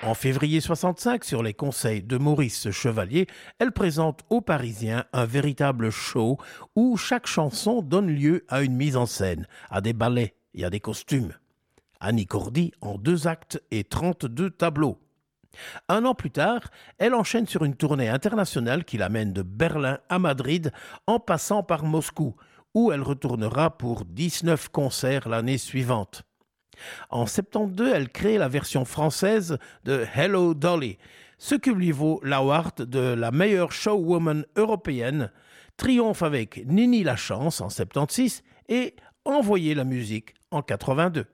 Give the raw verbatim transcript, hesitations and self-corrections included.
En février soixante-cinq, sur les conseils de Maurice Chevalier, elle présente aux Parisiens un véritable show où chaque chanson donne lieu à une mise en scène, à des ballets et à des costumes. Annie Cordy en deux actes et trente-deux tableaux. Un an plus tard, elle enchaîne sur une tournée internationale qui l'amène de Berlin à Madrid en passant par Moscou, où elle retournera pour dix-neuf concerts l'année suivante. En soixante-douze, elle crée la version française de Hello Dolly, ce qui lui vaut l'award de la meilleure showwoman européenne, triomphe avec Nini Lachance en soixante-seize et Envoyer la musique en quatre-vingt-deux.